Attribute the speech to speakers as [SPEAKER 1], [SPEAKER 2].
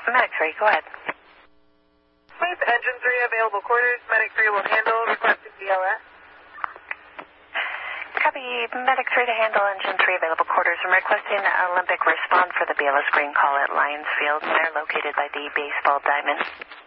[SPEAKER 1] Medic 3, go ahead.
[SPEAKER 2] Sleep, Engine 3, available quarters. Medic 3 will handle, requesting BLS.
[SPEAKER 1] Copy, Medic 3 to handle, Engine 3, available quarters. I'm requesting Olympic respond for the BLS green call at Lions Field. They're located by the baseball diamond.